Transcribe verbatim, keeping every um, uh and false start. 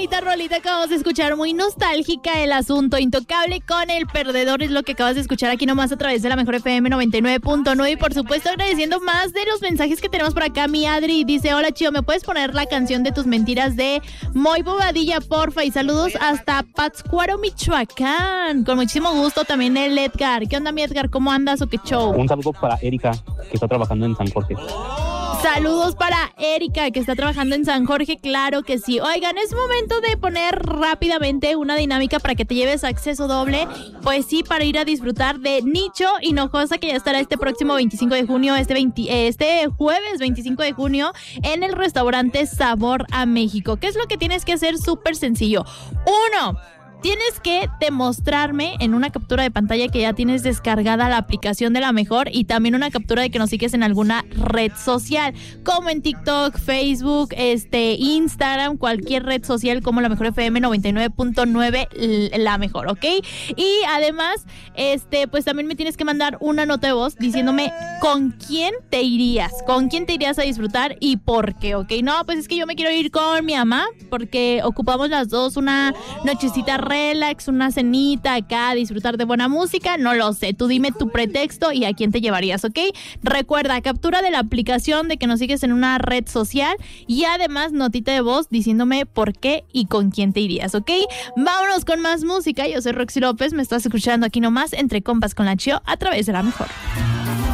bonita rolita acabamos de escuchar, muy nostálgica el asunto, Intocable con El Perdedor, es lo que acabas de escuchar aquí nomás a través de la Mejor F M noventa y nueve punto nueve y por supuesto agradeciendo más de los mensajes que tenemos por acá. Mi Adri dice, hola Chío, ¿me puedes poner la canción de tus mentiras de Moy Bobadilla, porfa? Y saludos hasta Pátzcuaro, Michoacán. Con muchísimo gusto también el Edgar. ¿Qué onda mi Edgar? ¿Cómo andas o qué show? Un saludo para Erika, que está trabajando en San Jorge. Saludos para Erika, que está trabajando en San Jorge, claro que sí. Oigan, es momento de poner rápidamente una dinámica para que te lleves acceso doble, pues sí, para ir a disfrutar de Nicho Hinojosa, que ya estará este próximo veinticinco de junio, este, veinte, este jueves veinticinco de junio, en el restaurante Sabor a México. ¿Qué es lo que tienes que hacer? Súper sencillo. Uno, tienes que demostrarme en una captura de pantalla que ya tienes descargada la aplicación de La Mejor y también una captura de que nos sigues en alguna red social, como en TikTok, Facebook, este, Instagram, cualquier red social como La Mejor F M noventa y nueve punto nueve, La Mejor, ¿ok? Y además, este, pues también me tienes que mandar una nota de voz diciéndome con quién te irías, con quién te irías a disfrutar y por qué, ¿ok? No, pues es que yo me quiero ir con mi mamá porque ocupamos las dos una nochecita relax, una cenita acá, disfrutar de buena música, no lo sé, tú dime tu pretexto y a quién te llevarías, ¿ok? Recuerda, captura de la aplicación de que nos sigues en una red social y además notita de voz diciéndome por qué y con quién te irías, ¿ok? Vámonos con más música, yo soy Roxy López, me estás escuchando aquí nomás entre compas con la Chío a través de La Mejor.